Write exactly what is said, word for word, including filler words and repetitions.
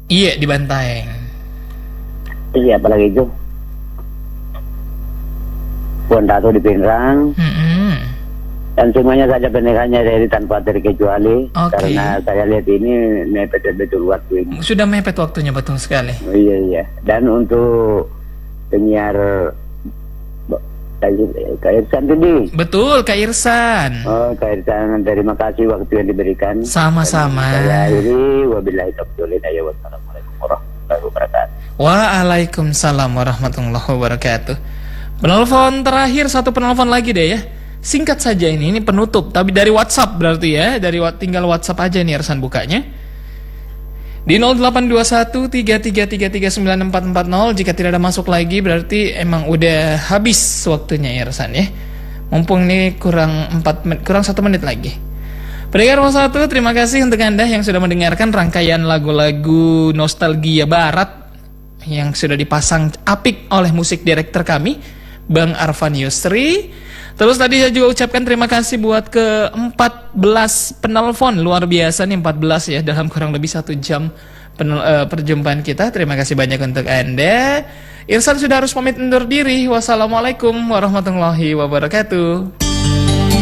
Iya, di Bantaeng. Iya, apalagi itu. Pondatu di Pinrang. Mm-mm. Dan semuanya saja pernikahannya dari tanpa terkecuali. Oke. Karena saya lihat ini mepet betul waktu ini. Sudah mepet waktunya, betul sekali. Oh, iya, iya. Dan untuk penyiar Kak Irsan tadi. Betul, Kak Irsan. Oh, Kak Irsan, terima kasih waktu yang diberikan. Sama-sama. Saya akhiri, wabillahi taufiq wal hidayah. Wassalamualaikum warahmatullahi wabarakatuh. Waalaikumsalam warahmatullahi wabarakatuh. Penelpon terakhir, satu penelpon lagi deh ya. Singkat saja ini, ini penutup. Tapi dari WhatsApp berarti ya. Dari tinggal WhatsApp aja nih Irsan bukanya. Di nol delapan dua satu tiga tiga tiga tiga sembilan empat empat nol. Jika tidak ada masuk lagi berarti emang udah habis waktunya Irsan ya. Mumpung ini kurang empat menit, kurang satu menit lagi. Pendengar nol satu, terima kasih untuk Anda yang sudah mendengarkan rangkaian lagu-lagu nostalgia barat yang sudah dipasang apik oleh musik director kami, Bang Arfan Yusri. Terus tadi saya juga ucapkan terima kasih buat ke empat belas penelpon. Luar biasa nih empat belas ya, dalam kurang lebih satu jam penel, uh, perjumpaan kita. Terima kasih banyak untuk Anda. Irsan sudah harus pamit undur diri. Wassalamualaikum warahmatullahi wabarakatuh.